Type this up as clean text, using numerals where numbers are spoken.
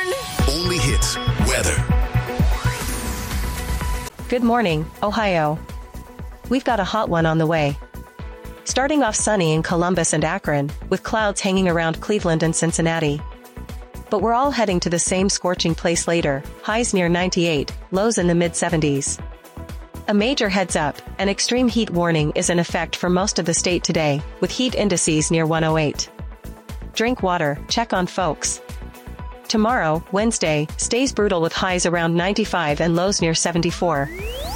Only hits weather. Good morning, Ohio. We've got a hot one on the way. Starting off sunny in Columbus and Akron, with clouds hanging around Cleveland and Cincinnati. But we're all heading to the same scorching place later, highs near 98, lows in the mid-70s. A major heads up, an extreme heat warning is in effect for most of the state today, with heat indices near 108. Drink water, check on folks. Tomorrow, Wednesday, stays brutal with highs around 95 and lows near 74.